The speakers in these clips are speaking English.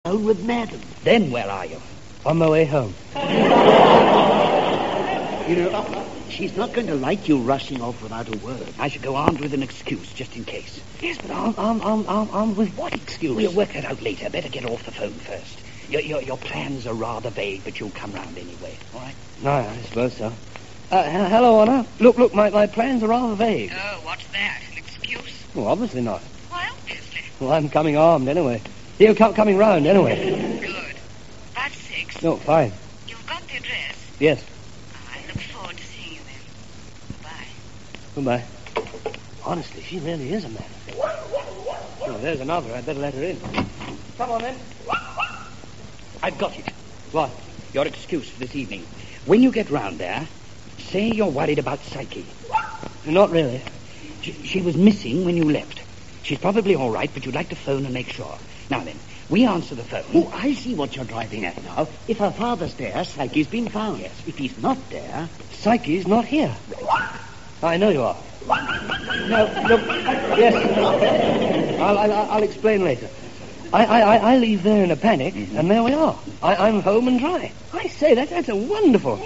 Alone with Madam. Then where are you? On my way home. You know, she's not going to like you rushing off without a word. I should go armed with an excuse, just in case. Yes, but armed with what excuse? We'll work that out later. Better get off the phone first. Your plans are rather vague, but you'll come round anyway, all right? No, I suppose so. Hello, Honor. Look, my plans are rather vague. Oh, what's that? An excuse? Well, obviously not. Why, obviously. Well, I'm coming armed anyway. You're coming round anyway. Good. About 6. No, fine. You've got the address. Yes. I look forward to seeing you then. Goodbye. Goodbye. Honestly, she really is a man. Oh, there's another. I'd better let her in. Come on, then. I've got it. What? Your excuse for this evening. When you get round there, say you're worried about Psyche. Not really. She was missing when you left. She's probably all right, but you'd like to phone and make sure. Now then, we answer the phone. Oh, I see what you're driving at now. If her father's there, Psyche's been found. Yes. If he's not there... Psyche's not here. I know you are. No, look, yes. I'll explain later. I leave there in a panic, and there we are. I'm home and dry. I say, that's a wonderful...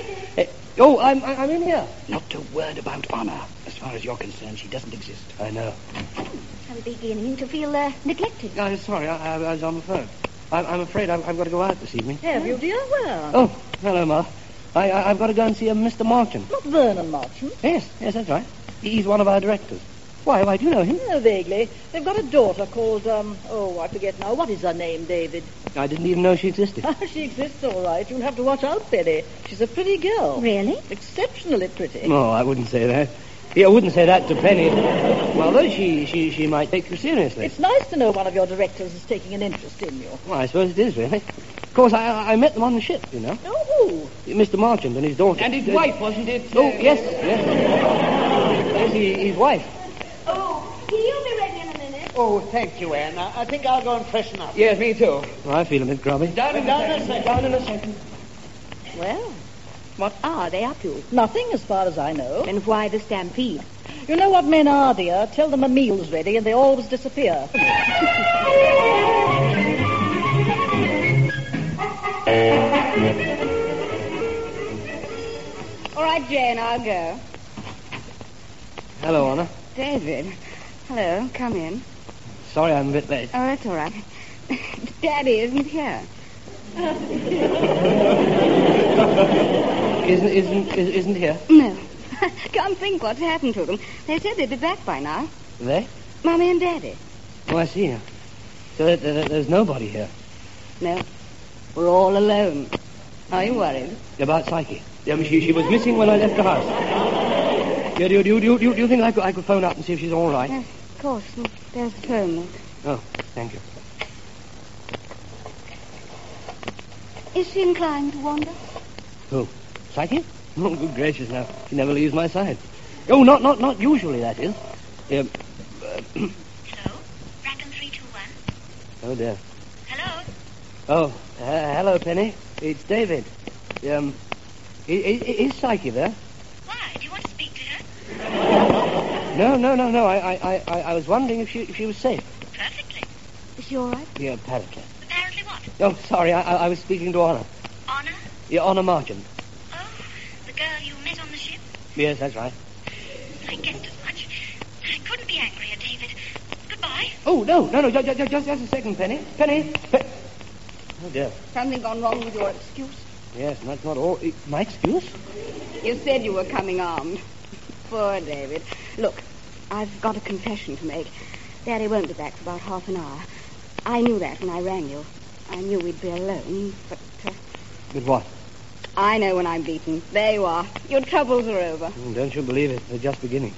I'm in here. Not a word about Honor. As far as you're concerned, she doesn't exist. I know. I'm beginning to feel neglected. I'm sorry, I was on the phone. I'm afraid I've got to go out this evening. Have you, dear? Where? Oh, hello, Ma. I've got to go and see Mr. Marchant. Not Vernon Marchant. Yes, that's right. He's one of our directors. Why do you know him? Vaguely. They've got a daughter called, I forget now. What is her name, David? I didn't even know she existed. She exists all right. You'll have to watch out, Betty. She's a pretty girl. Really? Exceptionally pretty. No, I wouldn't say that. Yeah, I wouldn't say that to Penny. Well, though she might take you seriously. It's nice to know one of your directors is taking an interest in you. Well, I suppose it is, really. Of course, I met them on the ship, you know. Oh, who? Mr. Marchant and his daughter. And his wife, wasn't it? Oh, yes. Yes, his wife. Oh, he'll be ready in a minute. Oh, thank you, Anne. I think I'll go and freshen up. Yes, me too. Well, I feel a bit grubby. Down in a second. Well, What are they up to? nothing as far as I know. And why the stampede? You know what men are, dear. Tell them a meal's ready and they always disappear. All right, Jane, I'll go. Hello, Honor. David. Hello, come in. Sorry I'm a bit late. Oh, that's all right. Daddy isn't here. Isn't here? No. Can't think what's happened to them. They said they'd be back by now. They? Mommy and Daddy. Oh, I see. So there's nobody here. No. We're all alone. Are you worried? About Psyche. She was missing when I left the house. Yeah, do you think I could phone up and see if she's all right? Yes, of course. There's the phone, look. Oh, thank you. Is she inclined to wander? Who? Psyche? Oh, good gracious, now. She never leaves my side. Oh, not usually, that is. Hello? Bracken 321? Oh, dear. Hello? Oh, hello, Penny. It's David. Is Psyche there? Why? Do you want to speak to her? No. I was wondering if she was safe. Perfectly. Is she all right? Yeah, apparently. Apparently what? Oh, sorry, I was speaking to Honor. Honor? Yeah, Honor Marchant. Oh, the girl you met on the ship? Yes, that's right. I guessed as much. I couldn't be angrier, David. Goodbye. Oh, no, just a second, Penny. Oh, dear. Something gone wrong with your excuse? Yes, and that's not all. My excuse? You said you were coming armed. Poor David. Look, I've got a confession to make. Daddy won't be back for about half an hour. I knew that when I rang you. I knew we'd be alone, but... With what? I know when I'm beaten. There you are. Your troubles are over. Don't you believe it? They're just beginning.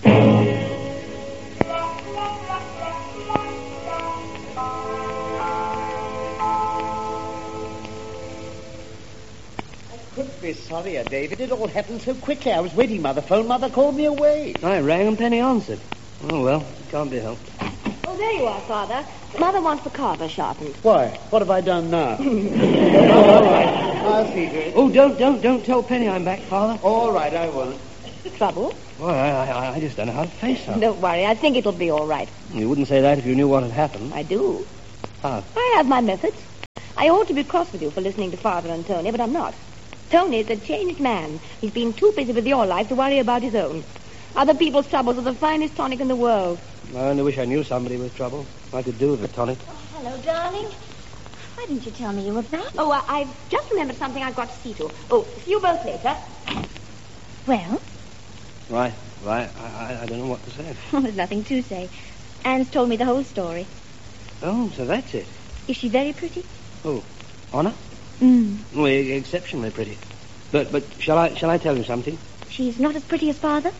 Couldn't be sorrier, David. It all happened so quickly. I was waiting by the phone. Mother called me away. I rang and Penny answered. Oh, well, it can't be helped. Oh, there you are, Father. Mother wants the carver sharpened. Why? What have I done now? All right. I'll see to it. Oh, don't tell Penny I'm back, Father. All right, I won't. Trouble? Well, I just don't know how to face her. Don't worry. I think it'll be all right. You wouldn't say that if you knew what had happened. I do. How? I have my methods. I ought to be cross with you for listening to Father and Tony, but I'm not. Tony's a changed man. He's been too busy with your life to worry about his own. Other people's troubles are the finest tonic in the world. I only wish I knew somebody with trouble. I could do with a tonic. Oh, hello, darling. Why didn't you tell me you were back? Oh, I've just remembered something I've got to see to. Oh, see you both later. Well, Right. I don't know what to say. there's nothing to say. Anne's told me the whole story. Oh, so that's it. Is she very pretty? Oh, Honor? Mm. Well, exceptionally pretty. But shall I tell you something? She's not as pretty as Father?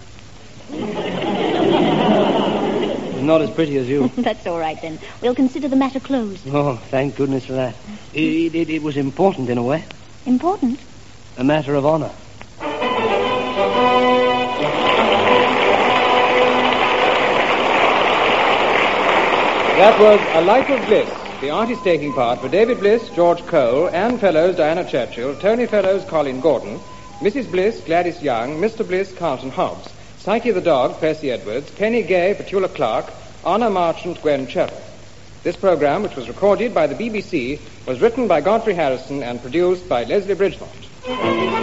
Not as pretty as you. That's all right, then. We'll consider the matter closed. Oh, thank goodness for that. It was important in a way. Important? A matter of honor. That was A Life of Bliss. The artist taking part were David Bliss, George Cole, Anne Fellows, Diana Churchill, Tony Fellows, Colin Gordon, Mrs. Bliss, Gladys Young, Mr. Bliss, Carlton Hobbs, Psyche the dog, Percy Edwards, Penny Gay, Petula Clark, Honor Marchant, Gwen Cherry. This program, which was recorded by the BBC, was written by Godfrey Harrison and produced by Leslie Bridgemont.